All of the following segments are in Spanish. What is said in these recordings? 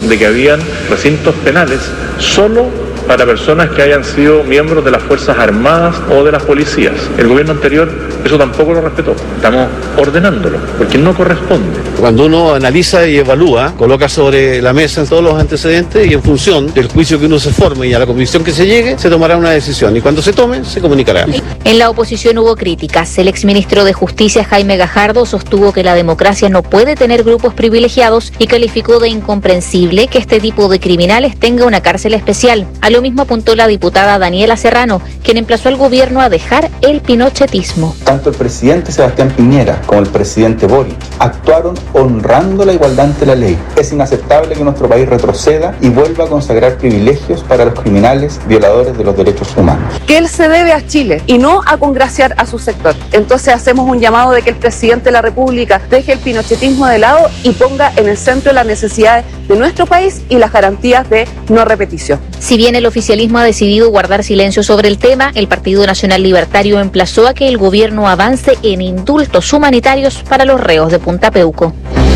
de que habían recintos penales solo para personas que hayan sido miembros de las Fuerzas Armadas o de las policías. El gobierno anterior eso tampoco lo respetó. Estamos ordenándolo, porque no corresponde. Cuando uno analiza y evalúa, coloca sobre la mesa todos los antecedentes y en función del juicio que uno se forme y a la convicción que se llegue, se tomará una decisión. Y cuando se tome, se comunicará. En la oposición hubo críticas. El exministro de Justicia, Jaime Gajardo, sostuvo que la democracia no puede tener grupos privilegiados y calificó de incomprensible que este tipo de criminales tenga una cárcel especial. A lo mismo apuntó la diputada Daniela Serrano, quien emplazó al gobierno a dejar el pinochetismo. Tanto el presidente Sebastián Piñera como el presidente Boric actuaron honrando la igualdad ante la ley. Es inaceptable que nuestro país retroceda y vuelva a consagrar privilegios para los criminales violadores de los derechos humanos. Que él se debe a Chile y no a congraciar a su sector. Entonces hacemos un llamado de que el presidente de la República deje el pinochetismo de lado y ponga en el centro las necesidades de nuestro país y las garantías de no repetición. Si bien el oficialismo ha decidido guardar silencio sobre el tema, el Partido Nacional Libertario emplazó a que el gobierno avance en indultos humanitarios para los reos de Punta Peuco.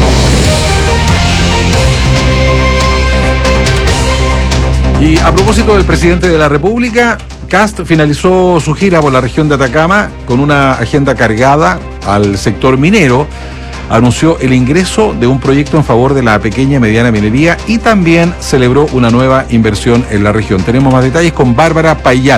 Y a propósito del presidente de la República, Kast finalizó su gira por la región de Atacama con una agenda cargada al sector minero. Anunció el ingreso de un proyecto en favor de la pequeña y mediana minería y también celebró una nueva inversión en la región. Tenemos más detalles con Bárbara Payal.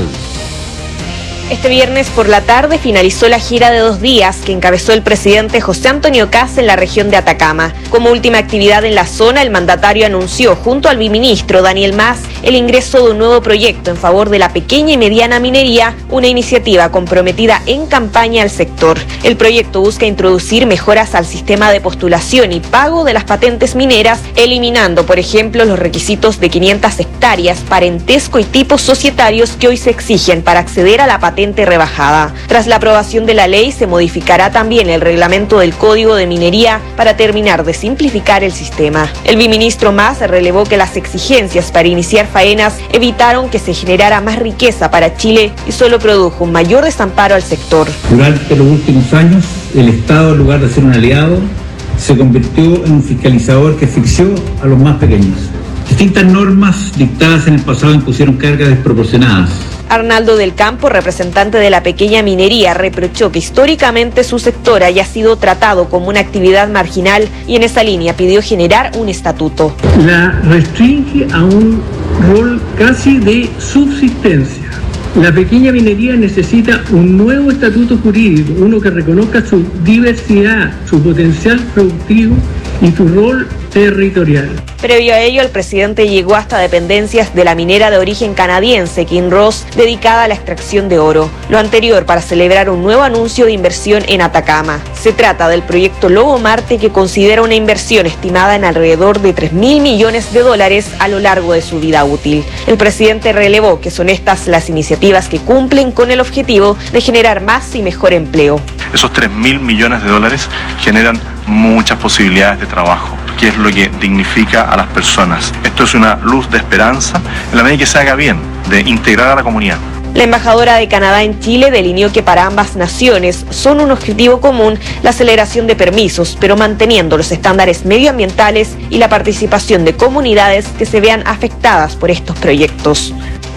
Este viernes por la tarde finalizó la gira de 2 días que encabezó el presidente José Antonio Kast en la región de Atacama. Como última actividad en la zona, el mandatario anunció junto al viceministro Daniel Mas el ingreso de un nuevo proyecto en favor de la pequeña y mediana minería, una iniciativa comprometida en campaña al sector. El proyecto busca introducir mejoras al sistema de postulación y pago de las patentes mineras, eliminando, por ejemplo, los requisitos de 500 hectáreas, parentesco y tipos societarios que hoy se exigen para acceder a la patente rebajada. Tras la aprobación de la ley, se modificará también el reglamento del Código de Minería para terminar de simplificar el sistema. El viceministro Mas relevó que las exigencias para iniciar faenas evitaron que se generara más riqueza para Chile y solo produjo un mayor desamparo al sector. Durante los últimos años, el Estado, en lugar de ser un aliado, se convirtió en un fiscalizador que asfixió a los más pequeños. Distintas normas dictadas en el pasado impusieron cargas desproporcionadas. Arnaldo del Campo, representante de la pequeña minería, reprochó que históricamente su sector haya sido tratado como una actividad marginal y en esa línea pidió generar un estatuto. La restringe a un rol casi de subsistencia. La pequeña minería necesita un nuevo estatuto jurídico, uno que reconozca su diversidad, su potencial productivo y su rol territorial. Previo a ello, el presidente llegó hasta dependencias de la minera de origen canadiense Kinross, dedicada a la extracción de oro. Lo anterior para celebrar un nuevo anuncio de inversión en Atacama. Se trata del proyecto Lobo Marte, que considera una inversión estimada en alrededor de $3.000 millones a lo largo de su vida útil. El presidente relevó que son estas las iniciativas que cumplen con el objetivo de generar más y mejor empleo. Esos $3.000 millones generan muchas posibilidades de trabajo, que es lo que dignifica a las personas. Esto es una luz de esperanza en la medida que se haga bien, de integrar a la comunidad. La embajadora de Canadá en Chile delineó que para ambas naciones son un objetivo común la aceleración de permisos, pero manteniendo los estándares medioambientales y la participación de comunidades que se vean afectadas por estos proyectos.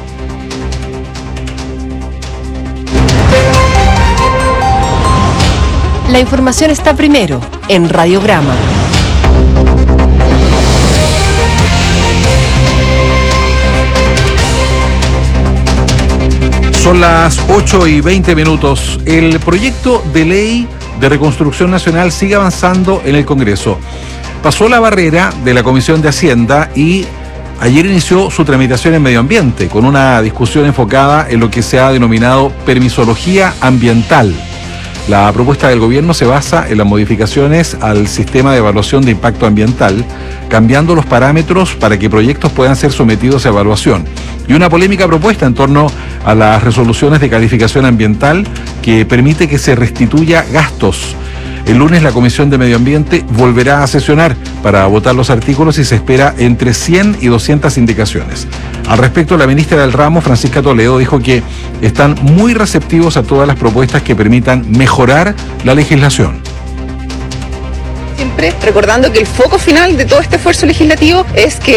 La información está primero en Radiograma. Son las 8:20. El proyecto de ley de reconstrucción nacional sigue avanzando en el Congreso. Pasó la barrera de la Comisión de Hacienda y ayer inició su tramitación en Medio Ambiente, con una discusión enfocada en lo que se ha denominado permisología ambiental. La propuesta del gobierno se basa en las modificaciones al sistema de evaluación de impacto ambiental, cambiando los parámetros para que proyectos puedan ser sometidos a evaluación. Y una polémica propuesta en torno a las resoluciones de calificación ambiental que permite que se restituya gastos. El lunes la Comisión de Medio Ambiente volverá a sesionar para votar los artículos y se espera entre 100 y 200 indicaciones. Al respecto, la ministra del ramo, Francisca Toledo, dijo que están muy receptivos a todas las propuestas que permitan mejorar la legislación. Siempre recordando que el foco final de todo este esfuerzo legislativo es que